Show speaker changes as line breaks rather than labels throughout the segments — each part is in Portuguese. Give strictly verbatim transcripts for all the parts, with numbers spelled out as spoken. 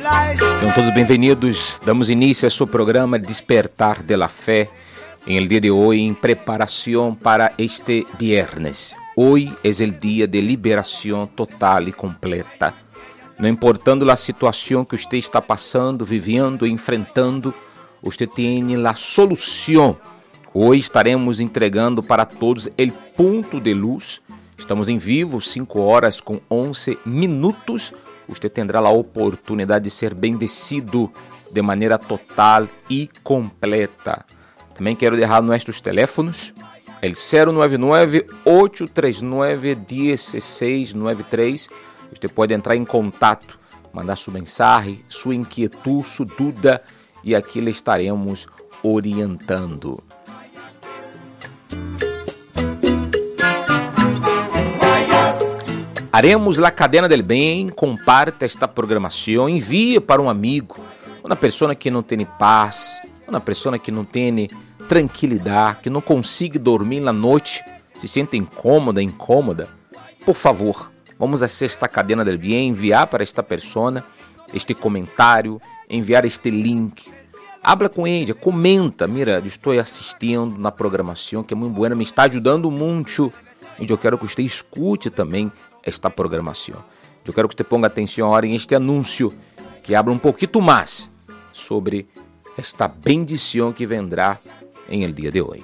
Sejam todos bem-vindos. Damos início a su programa Despertar de la Fe en el día de hoy en preparación para este viernes. Hoy es el día de liberación total y completa. Não importando a situação que você está passando, vivendo, enfrentando, você tem a solução. Hoje estaremos entregando para todos o ponto de luz. Estamos em vivo, cinco horas com onze minutos. Você terá a oportunidade de ser bendecido de maneira total e completa. Também quero deixar nossos teléfonos, el zero nove nove, oito três nove, um seis nove três. Você pode entrar em contato, mandar sua mensagem, sua inquietude, sua dúvida, e aqui lhe estaremos orientando. Haremos la cadena del bem, comparta esta programação, envie para um amigo, uma pessoa que não tem paz, uma pessoa que não tem tranquilidade, que não consiga dormir na noite, se sente incômoda, incômoda. Por favor, vamos fazer esta cadena del bem, enviar para esta pessoa este comentário, enviar este link. Habla com ela, comenta, mira, estou assistindo na programação, que é muito boa, me está ajudando muito. E eu quero que você escute também esta programação. Eu quero que você ponga atenção agora em este anúncio, que habla um pouquinho mais sobre esta bendição que vendrá em el dia de hoje.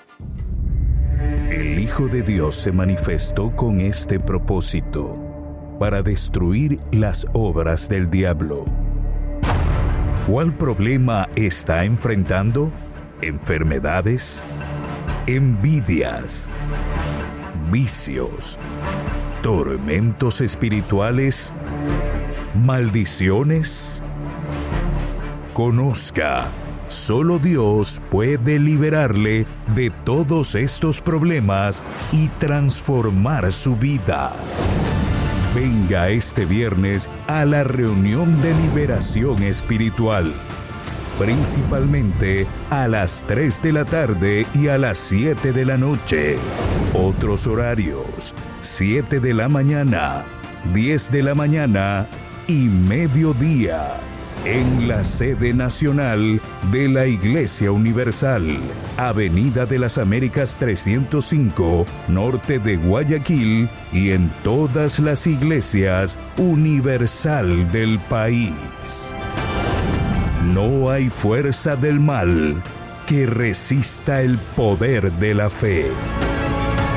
El Hijo de Dios se manifestó con este propósito, para destruir las obras del diablo. ¿Cuál problema está enfrentando? ¿Enfermedades? ¿Envidias? ¿Vicios? ¿Tormentos espirituales? ¿Maldiciones? Conozca. Solo Dios puede liberarle de todos estos problemas y transformar su vida. Venga este viernes a la reunión de liberación espiritual, principalmente a las tres de la tarde y a las siete de la noche. Otros horarios: siete de la mañana, diez de la mañana y mediodía. En la sede nacional de la Iglesia Universal, Avenida de las Américas trescientos cinco, norte de Guayaquil, y en todas las iglesias universal del país. No hay fuerza del mal que resista el poder de la fe.